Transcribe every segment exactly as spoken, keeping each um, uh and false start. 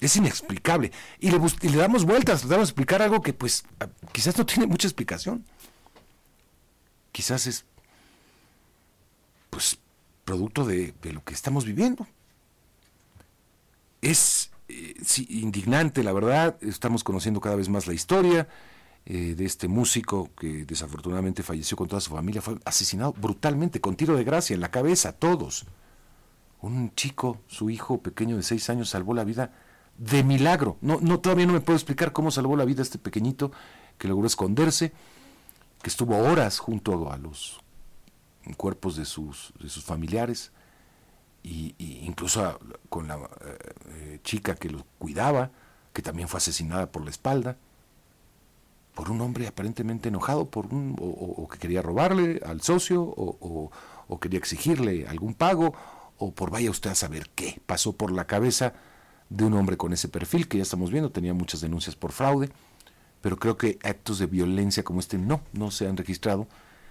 Es inexplicable. Y le, bus- y le damos vueltas, tratamos de explicar algo que pues quizás no tiene mucha explicación. Quizás es pues producto de, de lo que estamos viviendo. Es eh, sí, indignante, la verdad. Estamos conociendo cada vez más la historia eh, de este músico que desafortunadamente falleció con toda su familia. Fue asesinado brutalmente, con tiro de gracia en la cabeza, todos. Un chico, su hijo pequeño de seis años, salvó la vida de milagro. No, no, todavía no me puedo explicar cómo salvó la vida este pequeñito que logró esconderse, que estuvo horas junto a los cuerpos de sus, de sus familiares, y, y incluso a, con la eh, chica que lo cuidaba, que también fue asesinada por la espalda, por un hombre aparentemente enojado, por un o, o, o que quería robarle al socio, o, o, o quería exigirle algún pago, o por vaya usted a saber qué pasó por la cabeza de un hombre con ese perfil que ya estamos viendo. Tenía muchas denuncias por fraude, pero creo que actos de violencia como este no, no se han registrado.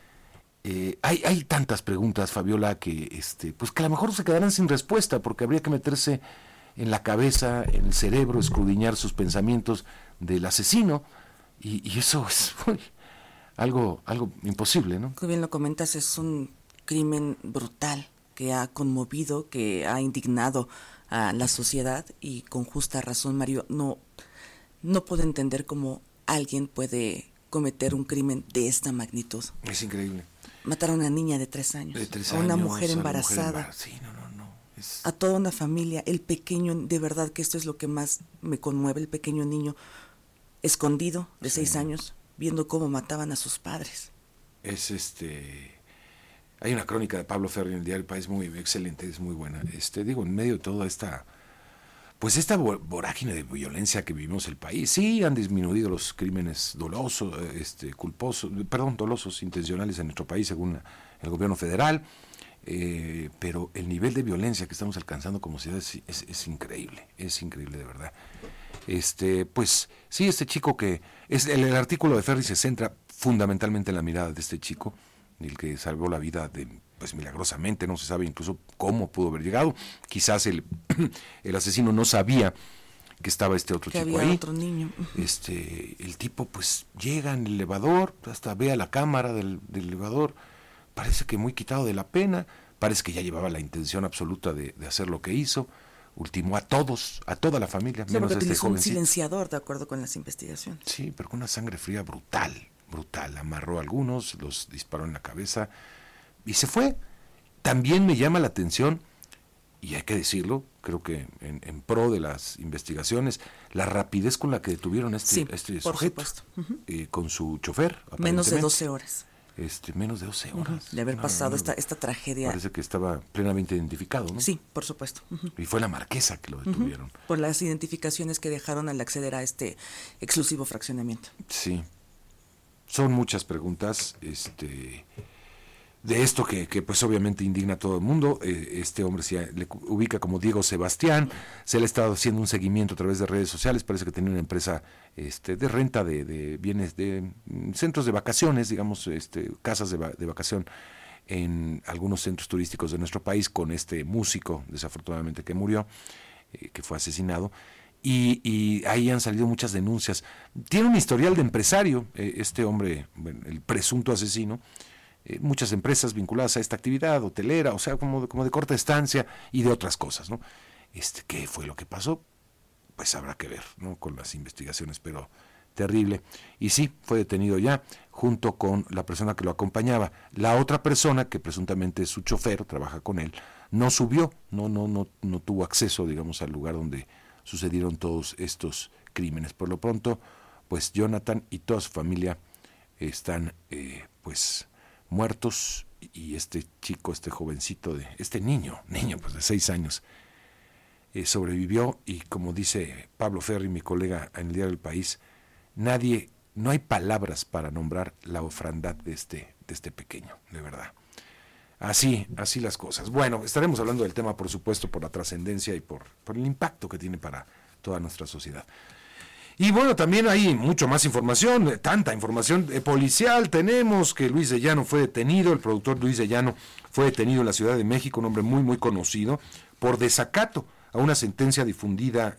Eh, hay, hay tantas preguntas, Fabiola, que este, pues que a lo mejor se quedarán sin respuesta, porque habría que meterse en la cabeza, en el cerebro, escudriñar sus pensamientos del asesino, y, y eso es uy, algo, algo imposible, ¿no? Como bien lo comentas, es un crimen brutal que ha conmovido, que ha indignado a la sociedad, y con justa razón, Mario. No, no puedo entender cómo alguien puede cometer un crimen de esta magnitud. Es increíble. Matar a una niña de tres años, de tres a una años, mujer a embarazada, mujer embar- sí, no, no, no. Es... a toda una familia, el pequeño, de verdad que esto es lo que más me conmueve, el pequeño niño escondido de sí. seis años, viendo cómo mataban a sus padres. Es este... Hay una crónica de Pablo Ferri en el diario El País muy excelente, es muy buena. Este, digo, en medio de toda esta, pues esta vorágine de violencia que vivimos el país, sí han disminuido los crímenes dolosos, este, culposos, perdón, dolosos intencionales en nuestro país, según el gobierno federal, eh, pero el nivel de violencia que estamos alcanzando como sociedad es, es, es increíble, es increíble de verdad. Este, pues sí, este chico que es el, el artículo de Ferri se centra fundamentalmente en la mirada de este chico, el que salvó la vida de, pues milagrosamente, no se sabe incluso cómo pudo haber llegado. Quizás el, el asesino no sabía que estaba este otro que chico había ahí. Otro niño. Este, el tipo pues llega en el elevador, hasta ve a la cámara del, del elevador, parece que muy quitado de la pena, parece que ya llevaba la intención absoluta de, de hacer lo que hizo, ultimó a todos, a toda la familia, Sí, menos a este un jovencito. silenciador, de acuerdo con las investigaciones. Sí, pero con una sangre fría brutal, brutal. Amarró a algunos, los disparó en la cabeza y se fue. También me llama la atención, y hay que decirlo, creo que en, en pro de las investigaciones, la rapidez con la que detuvieron a este, sí, a este por sujeto, supuesto. Uh-huh. eh, con su chofer. Menos de doce horas. Este, menos de doce horas. Uh-huh. De haber no, pasado no, no, esta, esta tragedia. Parece que estaba plenamente identificado, ¿no? Sí, por supuesto. Uh-huh. Y fue la marquesa que lo detuvieron. Uh-huh. Por las identificaciones que dejaron al acceder a este exclusivo fraccionamiento. Sí. Son muchas preguntas, este... de esto que, que pues obviamente indigna a todo el mundo. Eh, este hombre se le ubica como Diego Sebastián, se le ha estado haciendo un seguimiento a través de redes sociales, parece que tenía una empresa este, de renta de, de bienes, de mm, centros de vacaciones, digamos, este, casas de, va, de vacación en algunos centros turísticos de nuestro país, con este músico, desafortunadamente, que murió, eh, que fue asesinado. Y, y ahí han salido muchas denuncias. Tiene un historial de empresario, eh, este hombre, bueno, el presunto asesino, eh, muchas empresas vinculadas a esta actividad, hotelera, o sea, como de, como de corta estancia y de otras cosas, ¿no? Este, ¿qué fue lo que pasó? Pues habrá que ver, ¿no? Con las investigaciones, pero terrible. Y sí, fue detenido ya, junto con la persona que lo acompañaba. La otra persona, que presuntamente es su chofer, trabaja con él, no subió, no, no, no, no tuvo acceso, digamos, al lugar donde sucedieron todos estos crímenes. Por lo pronto, pues Jonathan y toda su familia están, eh, pues, muertos, y este chico, este jovencito, de este niño, niño pues de seis años, eh, sobrevivió, y como dice Pablo Ferri, mi colega en el diario El País, nadie, no hay palabras para nombrar la ofrandad de este, de este pequeño, de verdad. Así, así las cosas. Bueno, estaremos hablando del tema, por supuesto, por la trascendencia y por, por el impacto que tiene para toda nuestra sociedad. Y bueno, también hay mucho más información, tanta información eh, policial. Tenemos que Luis de Llano fue detenido, el productor Luis de Llano fue detenido en la Ciudad de México, un hombre muy, muy conocido, por desacato a una sentencia difundida